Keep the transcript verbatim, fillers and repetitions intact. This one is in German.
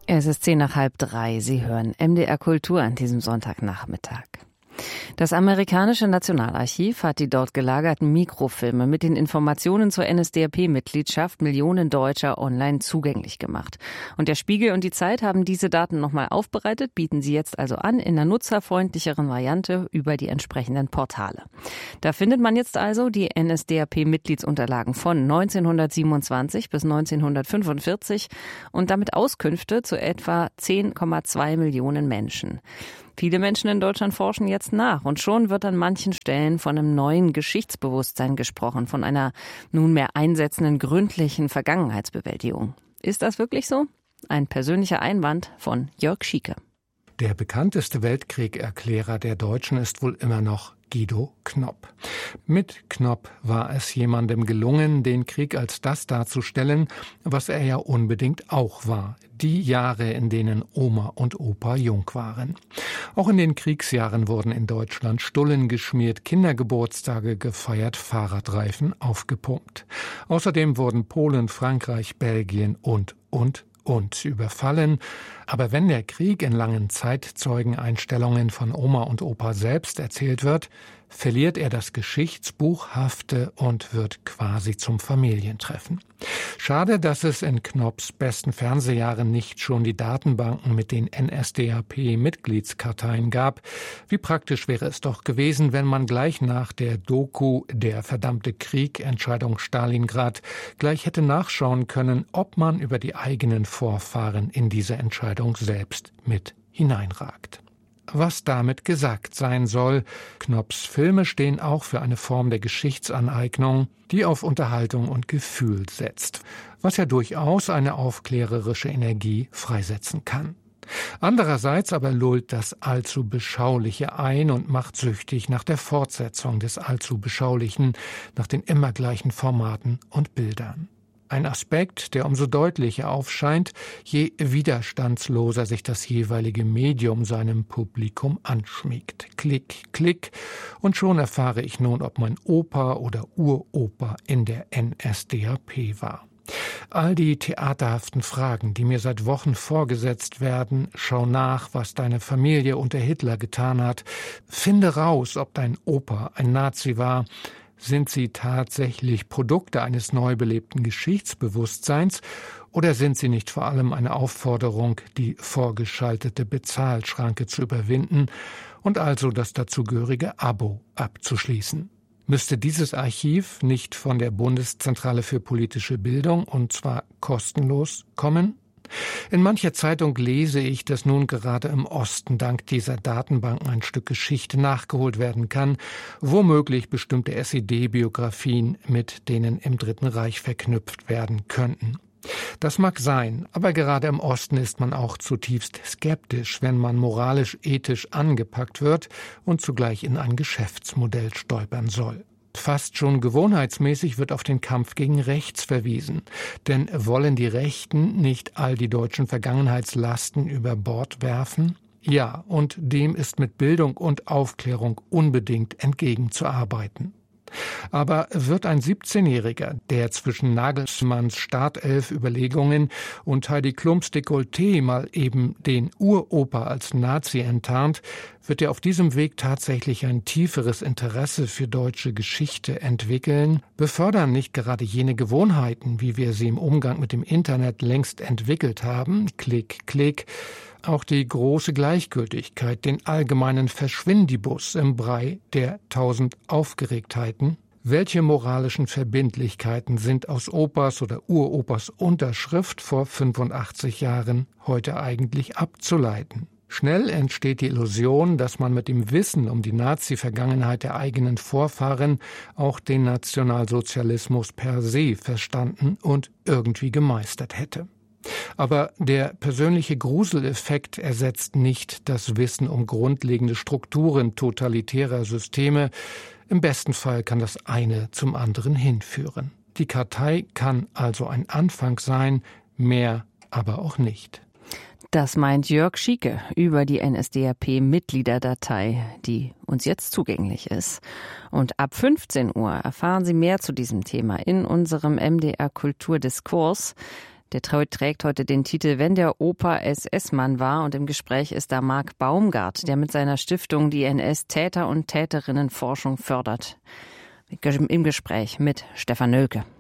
Es ist zehn nach halb drei. Sie hören M D R Kultur an diesem Sonntagnachmittag. Das amerikanische Nationalarchiv hat die dort gelagerten Mikrofilme mit den Informationen zur N S D A P-Mitgliedschaft Millionen Deutscher online zugänglich gemacht. Und der Spiegel und die Zeit haben diese Daten nochmal aufbereitet, bieten sie jetzt also an in einer nutzerfreundlicheren Variante über die entsprechenden Portale. Da findet man jetzt also die N S D A P-Mitgliedsunterlagen von neunzehnhundertsiebenundzwanzig bis neunzehnhundertfünfundvierzig und damit Auskünfte zu etwa zehn Komma zwei Millionen Menschen. Viele Menschen in Deutschland forschen jetzt nach und schon wird an manchen Stellen von einem neuen Geschichtsbewusstsein gesprochen, von einer nunmehr einsetzenden gründlichen Vergangenheitsbewältigung. Ist das wirklich so? Ein persönlicher Einwand von Jörg Schieke. Der bekannteste Weltkriegerklärer der Deutschen ist wohl immer noch Guido Knopp. Mit Knopp war es jemandem gelungen, den Krieg als das darzustellen, was er ja unbedingt auch war. Die Jahre, in denen Oma und Opa jung waren. Auch in den Kriegsjahren wurden in Deutschland Stullen geschmiert, Kindergeburtstage gefeiert, Fahrradreifen aufgepumpt. Außerdem wurden Polen, Frankreich, Belgien und, und, und überfallen. Aber wenn der Krieg in langen Zeitzeugeneinstellungen von Oma und Opa selbst erzählt wird, verliert er das Geschichtsbuchhafte und wird quasi zum Familientreffen. Schade, dass es in Knopps besten Fernsehjahren nicht schon die Datenbanken mit den N S D A P-Mitgliedskarteien gab. Wie praktisch wäre es doch gewesen, wenn man gleich nach der Doku Der verdammte Krieg, Entscheidung Stalingrad, gleich hätte nachschauen können, ob man über die eigenen Vorfahren in diese Entscheidung selbst mit hineinragt. Was damit gesagt sein soll, Knopps Filme stehen auch für eine Form der Geschichtsaneignung, die auf Unterhaltung und Gefühl setzt, was ja durchaus eine aufklärerische Energie freisetzen kann. Andererseits aber lullt das allzu Beschauliche ein und macht süchtig nach der Fortsetzung des allzu Beschaulichen, nach den immer gleichen Formaten und Bildern. Ein Aspekt, der umso deutlicher aufscheint, je widerstandsloser sich das jeweilige Medium seinem Publikum anschmiegt. Klick, klick, und schon erfahre ich nun, ob mein Opa oder Uropa in der N S D A P war. All die theaterhaften Fragen, die mir seit Wochen vorgesetzt werden, schau nach, was deine Familie unter Hitler getan hat, finde raus, ob dein Opa ein Nazi war. Sind sie tatsächlich Produkte eines neu belebten Geschichtsbewusstseins oder sind sie nicht vor allem eine Aufforderung, die vorgeschaltete Bezahlschranke zu überwinden und also das dazugehörige Abo abzuschließen? Müsste dieses Archiv nicht von der Bundeszentrale für politische Bildung und zwar kostenlos kommen? In mancher Zeitung lese ich, dass nun gerade im Osten dank dieser Datenbanken ein Stück Geschichte nachgeholt werden kann, womöglich bestimmte S E D-Biografien mit denen im Dritten Reich verknüpft werden könnten. Das mag sein, aber gerade im Osten ist man auch zutiefst skeptisch, wenn man moralisch-ethisch angepackt wird und zugleich in ein Geschäftsmodell stolpern soll. Fast schon gewohnheitsmäßig wird auf den Kampf gegen rechts verwiesen. Denn wollen die Rechten nicht all die deutschen Vergangenheitslasten über Bord werfen? Ja, und dem ist mit Bildung und Aufklärung unbedingt entgegenzuarbeiten. Aber wird ein siebzehnjähriger, der zwischen Nagelsmanns Startelf-Überlegungen und Heidi Klums Dekolleté mal eben den Uropa als Nazi enttarnt, wird er auf diesem Weg tatsächlich ein tieferes Interesse für deutsche Geschichte entwickeln? Befördern nicht gerade jene Gewohnheiten, wie wir sie im Umgang mit dem Internet längst entwickelt haben, Klick, Klick, auch die große Gleichgültigkeit, den allgemeinen Verschwindibus im Brei der tausend Aufgeregtheiten? Welche moralischen Verbindlichkeiten sind aus Opas oder Uropas Unterschrift vor fünfundachtzig Jahren heute eigentlich abzuleiten? Schnell entsteht die Illusion, dass man mit dem Wissen um die Nazi-Vergangenheit der eigenen Vorfahren auch den Nationalsozialismus per se verstanden und irgendwie gemeistert hätte. Aber der persönliche Gruseleffekt ersetzt nicht das Wissen um grundlegende Strukturen totalitärer Systeme. Im besten Fall kann das eine zum anderen hinführen. Die Kartei kann also ein Anfang sein, mehr aber auch nicht. Das meint Jörg Schieke über die N S D A P-Mitgliederdatei, die uns jetzt zugänglich ist. Und ab fünfzehn Uhr erfahren Sie mehr zu diesem Thema in unserem M D R Kulturdiskurs. Der trägt heute den Titel »Wenn der Opa S S-Mann war«, und im Gespräch ist da Marc Baumgart, der mit seiner Stiftung die N S-Täter- und Täterinnenforschung fördert. Im Gespräch mit Stefan Nölke.